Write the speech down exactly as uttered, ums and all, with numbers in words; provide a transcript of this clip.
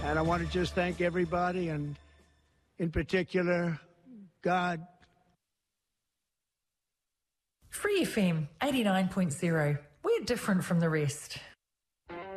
And I want to just thank everybody, and in particular, God. Free F M eighty-nine point zero. We're different from the rest.